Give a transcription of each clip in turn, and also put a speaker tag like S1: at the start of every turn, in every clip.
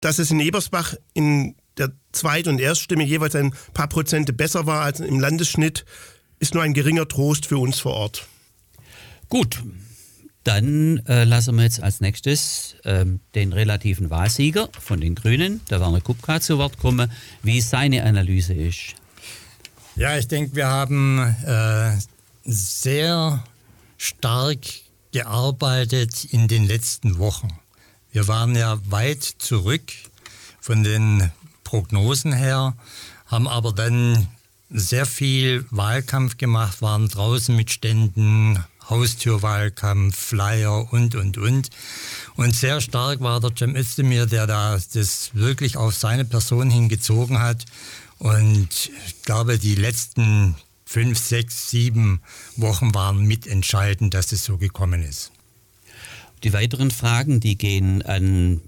S1: dass es in Ebersbach in der Zweit- und Erststimme jeweils ein paar Prozente besser war als im Landesschnitt, ist nur ein geringer Trost für uns vor Ort.
S2: Gut, dann lassen wir jetzt als nächstes den relativen Wahlsieger von den Grünen, der Werner Kupka, zu Wort kommen, wie seine Analyse ist.
S3: Ja, ich denke, wir haben sehr stark gearbeitet in den letzten Wochen. Wir waren ja weit zurück von den Prognosen her, haben aber dann sehr viel Wahlkampf gemacht, waren draußen mit Ständen, Haustürwahlkampf, Flyer und. Und sehr stark war der Cem Özdemir, der da das wirklich auf seine Person hingezogen hat. Und ich glaube, die letzten 5, 6, 7 Wochen waren mitentscheidend, dass es so gekommen ist.
S2: Die weiteren Fragen, die gehen an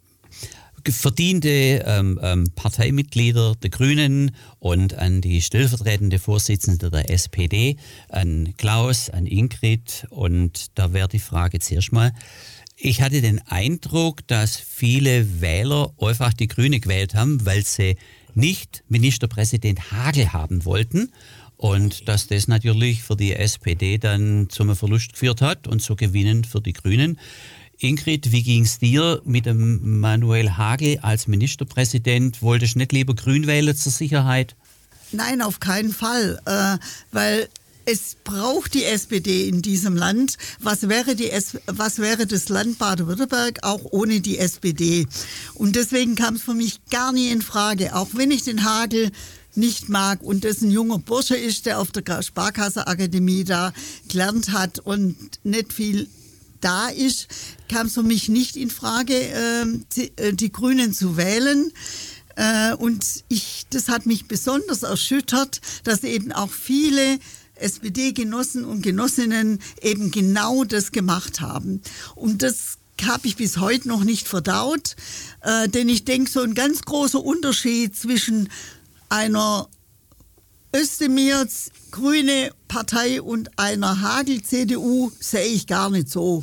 S2: verdiente Parteimitglieder der Grünen und an die stellvertretende Vorsitzende der SPD, an Klaus, an Ingrid. Und da wäre die Frage zuerst mal, ich hatte den Eindruck, dass viele Wähler einfach die Grüne gewählt haben, weil sie nicht Ministerpräsident Hagel haben wollten. Und dass das natürlich für die SPD dann zum Verlust geführt hat und zu Gewinnen für die Grünen. Ingrid, wie ging es dir mit dem Manuel Hagel als Ministerpräsident? Wolltest du nicht lieber Grün wählen zur Sicherheit?
S4: Nein, auf keinen Fall, weil es braucht die SPD in diesem Land. Was wäre das Land Baden-Württemberg auch ohne die SPD? Und deswegen kam es für mich gar nie in Frage, auch wenn ich den Hagel nicht mag und das ein junger Bursche ist, der auf der Sparkasseakademie da gelernt hat und nicht viel da ist, kam es für mich nicht in Frage, die Grünen zu wählen. Und das hat mich besonders erschüttert, dass eben auch viele SPD-Genossen und Genossinnen eben genau das gemacht haben. Und das habe ich bis heute noch nicht verdaut, denn ich denke, so ein ganz großer Unterschied zwischen einer Özdemir Grüne Partei und einer Hagel CDU sehe ich gar nicht so.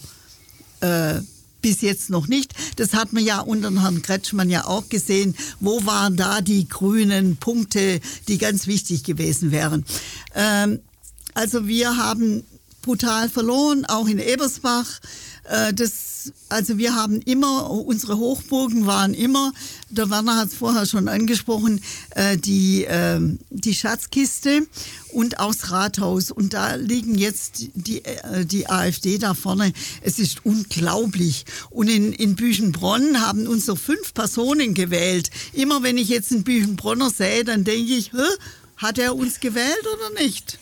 S4: Bis jetzt noch nicht. Das hat man ja unter Herrn Kretschmann ja auch gesehen. Wo waren da die grünen Punkte, die ganz wichtig gewesen wären? Also wir haben brutal verloren, auch in Ebersbach. Also wir haben immer, unsere Hochburgen waren immer, der Werner hat es vorher schon angesprochen, die Schatzkiste und auch das Rathaus. Und da liegen jetzt die AfD da vorne. Es ist unglaublich. Und in Büchenbronn haben uns so 5 Personen gewählt. Immer wenn ich jetzt einen Büchenbronner sehe, dann denke ich, hat er uns gewählt oder nicht?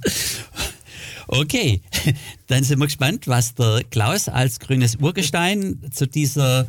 S2: Okay, dann sind wir gespannt, was der Klaus als grünes Urgestein zu dieser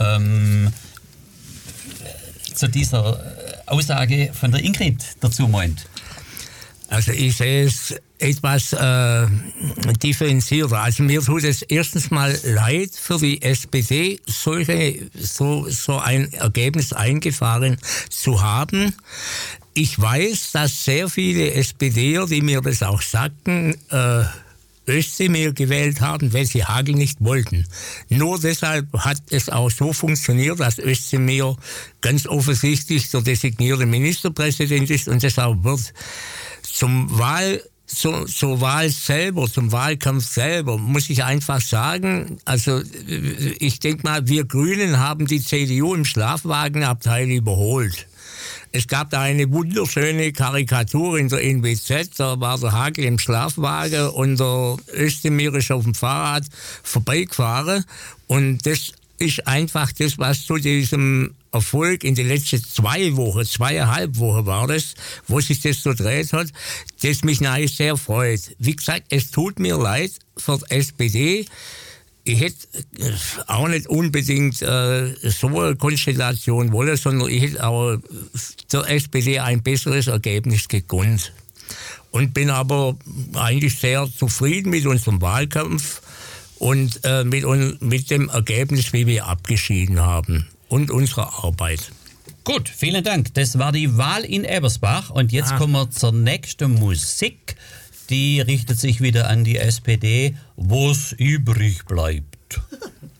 S2: Aussage von der Ingrid dazu meint.
S5: Also ich sehe es etwas differenzierter. Also mir tut es erstens mal leid für die SPD, so ein Ergebnis eingefahren zu haben. Ich weiß, dass sehr viele SPDer, die mir das auch sagten, Özdemir gewählt haben, weil sie Hagel nicht wollten. Nur deshalb hat es auch so funktioniert, dass Özdemir ganz offensichtlich der designierte Ministerpräsident ist und deshalb wird zur Wahl selber, zum Wahlkampf selber, muss ich einfach sagen, also ich denke mal, wir Grünen haben die CDU im Schlafwagenabteil überholt. Es gab da eine wunderschöne Karikatur in der NWZ, da war der Hagel im Schlafwagen und der Özdemir ist auf dem Fahrrad vorbeigefahren. Und das ist einfach das, was zu diesem Erfolg in den letzten 2,5 Wochen war das, wo sich das so dreht hat, das mich natürlich sehr freut. Wie gesagt, es tut mir leid für die SPD. Ich hätte auch nicht unbedingt so eine Konstellation wollen, sondern ich hätte auch der SPD ein besseres Ergebnis gegönnt. Und bin aber eigentlich sehr zufrieden mit unserem Wahlkampf und mit dem Ergebnis, wie wir abgeschieden haben und unserer Arbeit.
S2: Gut, vielen Dank. Das war die Wahl in Ebersbach und jetzt kommen wir zur nächsten Musik. Die richtet sich wieder an die SPD, wo es übrig bleibt.